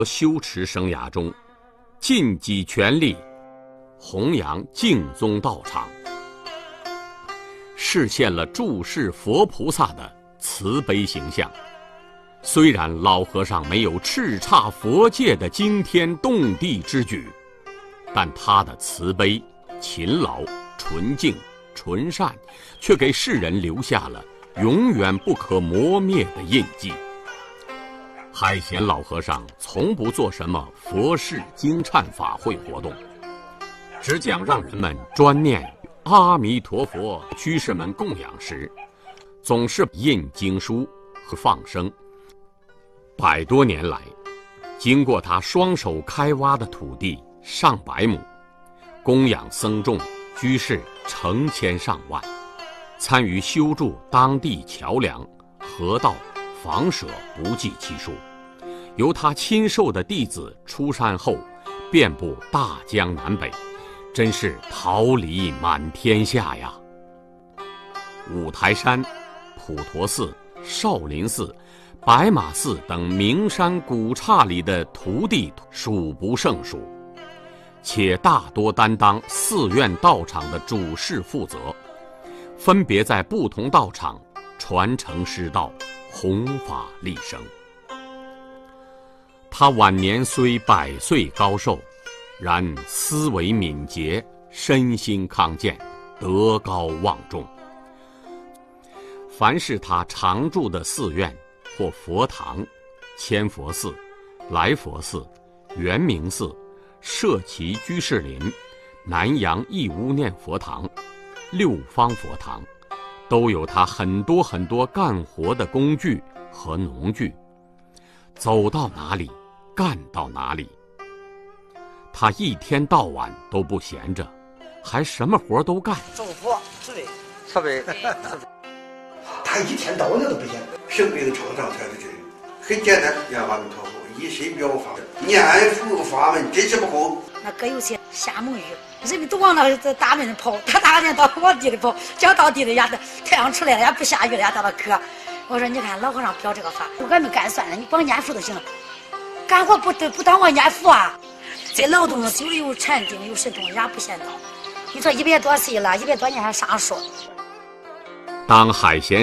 修持生涯中，尽己全力弘扬净宗道场，实现了注释佛菩萨的慈悲形象。虽然老和尚没有叱咤佛界的惊天动地之举，但他的慈悲、勤劳、纯净、纯善，却给世人留下了永远不可磨灭的印记。海贤老和尚从不做什么佛事经忏法会活动，只讲让人们专念阿弥陀佛。居士们供养时，总是印经书和放生。100多年来，经过他双手开挖的土地上百亩，供养僧众居士成千上万，参与修筑当地桥梁、河道、房舍不计其数。由他亲授的弟子出山后，遍布大江南北，真是桃李满天下呀！五台山、普陀寺、少林寺、白马寺等名山古刹里的徒弟数不胜数，且大多担当寺院道场的主事负责，分别在不同道场传承师道，弘法利生。他晚年虽100岁高寿，然思维敏捷，身心康健，德高望重。凡是他常住的寺院或佛堂，千佛寺、来佛寺、圆明寺、社稷居士林、南阳义乌念佛堂、六方佛堂，都有他很多干活的工具和农具，走到哪里干到哪里。他一天到晚都不闲着，还什么活都干。 祝福、慈悲， 他一天到晚都不闲，生病创伤才是治愈，很简单，念阿弥陀佛，一心表法，念佛法门真是不空。 那搁有些下猛雨，人们都往那大门跑，他大天到往地里跑，讲到地里呀，太阳出来了也不下雨了也到了渴。我说你看老和尚表这个法，俺们干算了，你光念佛就行了，干活不当我念佛啊。这劳动久了有禅定有神通也不嫌早。你说100多岁了，100多年还上树。 当海贤